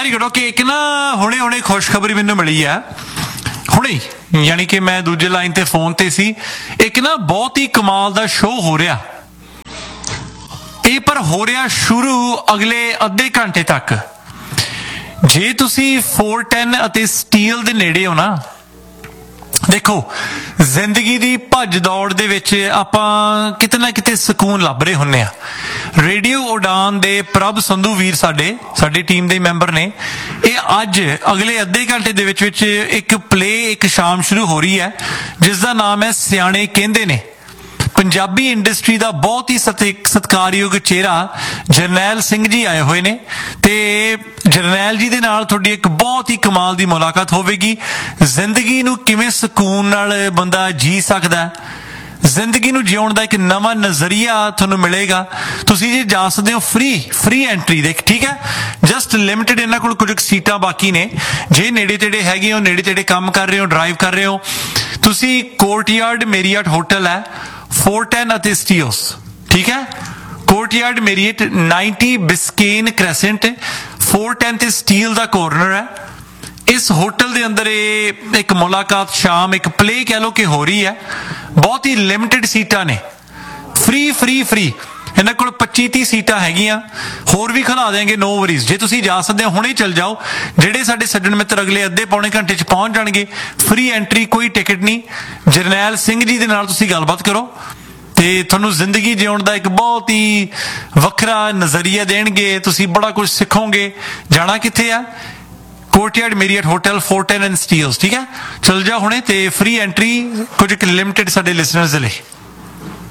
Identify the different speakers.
Speaker 1: Very good. Okay, ਇੱਕ ਨਾ ਹੁਣੇ ਖੁਸ਼ਖਬਰੀ ਮੈਨੂੰ ਮਿਲੀ ਆ ਹੁਣੇ, ਯਾਨੀ ਕਿ ਮੈਂ ਦੂਜੇ ਲਾਈਨ ਤੇ ਫੋਨ ਤੇ ਸੀ। ਇੱਕ ਨਾ ਬਹੁਤ ਹੀ ਕਮਾਲ ਦਾ ਸ਼ੋਅ ਹੋ ਰਿਹਾ ਇਹ, ਪਰ ਹੋ ਰਿਹਾ ਸ਼ੁਰੂ ਅਗਲੇ ਅੱਧੇ ਘੰਟੇ ਤੱਕ। ਜੇ ਤੁਸੀਂ 410 ਅਤੇ ਸਟੀਲ ਦੇ ਨੇੜੇ ਹੋ ਨਾ, ਦੇਖੋ ਜ਼ਿੰਦਗੀ ਦੀ ਭੱਜ ਦੌੜ ਦੇ ਵਿੱਚ ਆਪਾਂ ਕਿਤੇ ਨਾ ਕਿਤੇ ਸਕੂਨ ਲੱਭ ਰਹੇ ਹੁੰਨੇ ਆ। ਰੇਡੀਓ ਉਡਾਨ ਦੇ ਪ੍ਰਭ ਸੰਧੂ ਵੀਰ ਸਾਡੀ ਟੀਮ ਦੇ ਮੈਂਬਰ ਨੇ। ਇਹ ਅੱਜ ਅਗਲੇ ਅੱਧੇ ਘੰਟੇ ਦੇ ਵਿੱਚ ਇੱਕ ਸ਼ਾਮ ਸ਼ੁਰੂ ਹੋ ਰਹੀ ਹੈ ਜਿਸ ਦਾ ਨਾਮ ਹੈ ਸਿਆਣੇ ਕਹਿੰਦੇ ਨੇ। ਪੰਜਾਬੀ ਇੰਡਸਟਰੀ ਦਾ ਬਹੁਤ ਹੀ ਸਤਿਕਾਰਯੋਗ ਚਿਹਰਾ ਜਰਨੈਲ ਸਿੰਘ ਜੀ ਆਏ ਹੋਏ ਨੇ ਤੇ ਜਰਨੈਲ ਜੀ ਦੇ ਨਾਲ ਤੁਹਾਡੀ ਇੱਕ ਬਹੁਤ ਹੀ ਕਮਾਲ ਦੀ ਮੁਲਾਕਾਤ ਹੋਵੇਗੀ। ਜ਼ਿੰਦਗੀ ਨੂੰ ਕਿਵੇਂ ਸਕੂਨ ਨਾਲ ਬੰਦਾ ਜੀ ਸਕਦਾ, ਜ਼ਿੰਦਗੀ ਨੂੰ ਜਿਉਣ ਦਾ ਇੱਕ ਨਵਾਂ ਨਜ਼ਰੀਆ ਤੁਹਾਨੂੰ ਮਿਲੇਗਾ। ਤੁਸੀਂ ਜੇ ਜਾ ਸਕਦੇ ਹੋ ਫ੍ਰੀ ਐਂਟਰੀ ਦੇ, ਠੀਕ ਹੈ, ਜਸਟ ਲਿਮਿਟਡ ਇਹਨਾਂ ਕੋਲ ਕੁਝ ਸੀਟਾਂ ਬਾਕੀ ਨੇ। ਜੇ ਨੇੜੇ ਤੇੜੇ ਹੈਗੇ ਹੋ, ਨੇੜੇ ਤੇੜੇ ਕੰਮ ਕਰ ਰਹੇ ਹੋ, ਡਰਾਈਵ ਕਰ ਰਹੇ ਹੋ, ਤੁਸੀਂ ਕੋਰਟਯਾਰਡ ਮੈਰੀਅਟ ਹੋਟਲ ਹੈ 410 ਅਤੇ ਸਟੀਲਸ, ਠੀਕ ਹੈ, ਕੋਰਟਯਾਰਡ ਮੈਰੀਅਟ 90 ਬਿਸਕੇਨ ਕ੍ਰੈਸੈਂਟ 410 ਤੇ ਸਟੀਲ ਦਾ ਕੋਰਨਰ ਹੈ। ਇਸ ਹੋਟਲ ਦੇ ਅੰਦਰ ਇਹ ਇੱਕ ਮੁਲਾਕਾਤ ਸ਼ਾਮ, ਇੱਕ ਪਲੇ ਕਹਿ ਲਓ ਕਿ ਹੋ ਰਹੀ ਹੈ। ਬਹੁਤ ਹੀ ਲਿਮਿਟਡ ਸੀਟਾਂ ਨੇ, ਫ੍ਰੀ ਇਹਨਾਂ ਕੋਲ 25-30 ਸੀਟਾਂ ਹੈਗੀਆਂ, ਹੋਰ ਵੀ ਖਿਲਾ ਦੇਣਗੇ, ਨੋ ਵਰੀਜ਼। ਜੇ ਤੁਸੀਂ ਜਾ ਸਕਦੇ ਹੋ ਹੁਣੇ ਚੱਲ ਜਾਓ। ਜਿਹੜੇ ਸਾਡੇ ਸੱਜਣ ਮਿੱਤਰ ਅਗਲੇ ਅੱਧੇ ਪੌਣੇ ਘੰਟੇ 'ਚ ਪਹੁੰਚ ਜਾਣਗੇ। ਫ੍ਰੀ ਐਂਟਰੀ, ਕੋਈ ਟਿਕਟ ਨਹੀਂ। ਜਰਨੈਲ ਸਿੰਘ ਜੀ ਦੇ ਨਾਲ ਤੁਸੀਂ ਗੱਲਬਾਤ ਕਰੋ ਤੇ ਤੁਹਾਨੂੰ ਜ਼ਿੰਦਗੀ ਜਿਉਣ ਦਾ ਇੱਕ ਬਹੁਤ ਹੀ ਵੱਖਰਾ ਨਜ਼ਰੀਆ ਦੇਣਗੇ। ਤੁਸੀਂ ਬੜਾ ਕੁਝ ਸਿੱਖੋਗੇ। ਜਾਣਾ ਕਿੱਥੇ ਆ? Courtyard Marriott hotel 410 and Steeles, ਠੀਕ ਹੈ। ਚੱਲ ਜਾ ਹੁਣੇ ਤੇ ਫ੍ਰੀ ਐਂਟਰੀ, ਕੁਝ ਲਿਮਿਟਡ ਸਾਡੇ ਲਿਸਨਰਸ ਦੇ ਲਈ।